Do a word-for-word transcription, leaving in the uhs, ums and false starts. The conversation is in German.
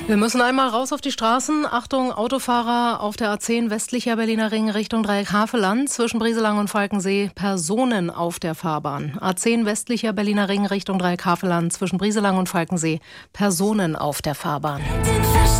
Wir müssen einmal raus auf die Straßen. Achtung, Autofahrer auf der A zehn westlicher Berliner Ring Richtung Dreieck-Havelland. Zwischen Brieselang und Falkensee Personen auf der Fahrbahn. A zehn westlicher Berliner Ring Richtung Dreieck-Havelland. Zwischen Brieselang und Falkensee Personen auf der Fahrbahn.